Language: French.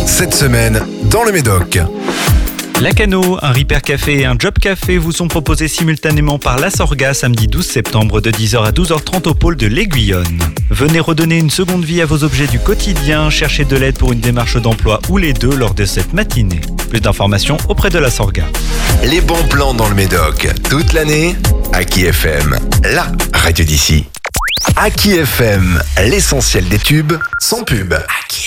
cette semaine dans le Médoc. Lacano, un Repair Café et un Job Café vous sont proposés simultanément par La Sorga samedi 12 septembre de 10h à 12h30 au pôle de l'Aiguillonne. Venez redonner une seconde vie à vos objets du quotidien, chercher de l'aide pour une démarche d'emploi ou les deux lors de cette matinée. Plus d'informations auprès de La Sorga. Les bons plans dans le Médoc, toute l'année, Aki FM, la radio d'ici. Aki FM, l'essentiel des tubes, sans pub. Aki